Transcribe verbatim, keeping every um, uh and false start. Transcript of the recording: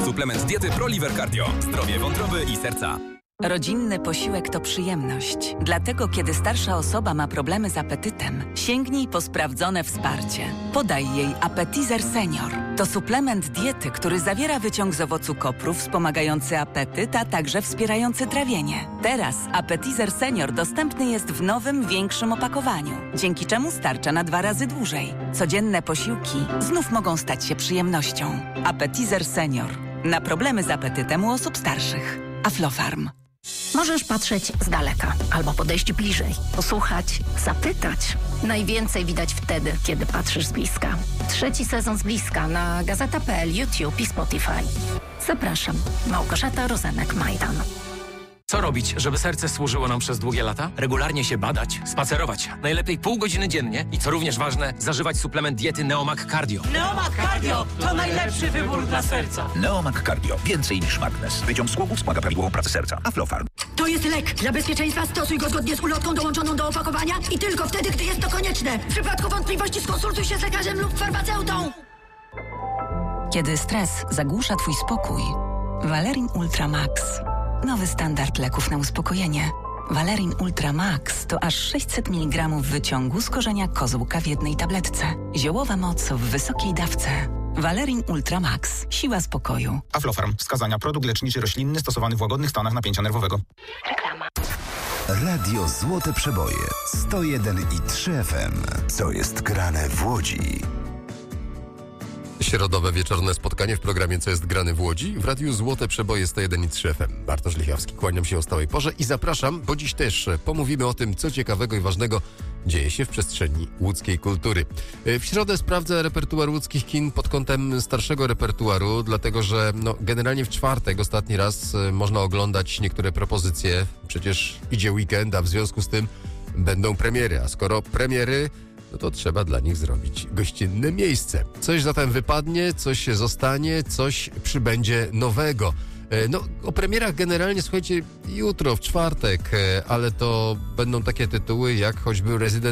Suplement diety ProLiver Cardio. Zdrowie wątroby i serca. Rodzinny posiłek to przyjemność. Dlatego, kiedy starsza osoba ma problemy z apetytem, sięgnij po sprawdzone wsparcie. Podaj jej Appetizer Senior. To suplement diety, który zawiera wyciąg z owocu kopru wspomagający apetyt, a także wspierający trawienie. Teraz Appetizer Senior dostępny jest w nowym, większym opakowaniu, dzięki czemu starcza na dwa razy dłużej. Codzienne posiłki znów mogą stać się przyjemnością. Appetizer Senior. Na problemy z apetytem u osób starszych. Aflofarm. Możesz patrzeć z daleka albo podejść bliżej, posłuchać, zapytać. Najwięcej widać wtedy, kiedy patrzysz z bliska. Trzeci sezon z bliska na gazeta kropka pe el, YouTube i Spotify. Zapraszam, Małgorzata Rozenek-Majdan. Co robić, żeby serce służyło nam przez długie lata? Regularnie się badać, spacerować, najlepiej pół godziny dziennie i co również ważne, zażywać suplement diety Neomag Cardio. Neomag Cardio to najlepszy wybór dla serca. Neomag Cardio. Więcej niż magnes. Wyciąg z głowu wspomaga prawidłową pracę serca. Aflofarm. To jest lek. Dla bezpieczeństwa stosuj go zgodnie z ulotką dołączoną do opakowania i tylko wtedy, gdy jest to konieczne. W przypadku wątpliwości skonsultuj się z lekarzem lub farmaceutą. Kiedy stres zagłusza twój spokój, Valerin Ultra Max. Nowy standard leków na uspokojenie. Valerin Ultra Max to aż sześćset miligramów wyciągu z korzenia kozłka w jednej tabletce. Ziołowa moc w wysokiej dawce. Valerin Ultra Max. Siła spokoju. Aflofarm. Wskazania. Produkt leczniczy roślinny stosowany w łagodnych stanach napięcia nerwowego. Reklama. Radio Złote Przeboje. sto jeden i trzy F M. Co jest grane w Łodzi? Środowe wieczorne spotkanie w programie Co jest grane w Łodzi w Radiu Złote Przeboje sto jeden i trzy F M. Bartosz Lichowski, kłaniam się o stałej porze i zapraszam, bo dziś też pomówimy o tym, co ciekawego i ważnego dzieje się w przestrzeni łódzkiej kultury. W środę sprawdzę repertuar łódzkich kin pod kątem starszego repertuaru, dlatego że no, generalnie w czwartek ostatni raz można oglądać niektóre propozycje. Przecież idzie weekend, a w związku z tym będą premiery, a skoro premiery, no to trzeba dla nich zrobić gościnne miejsce. Coś zatem wypadnie, coś zostanie, coś przybędzie nowego. No, o premierach generalnie, słuchajcie, jutro, w czwartek, ale to będą takie tytuły jak choćby Resident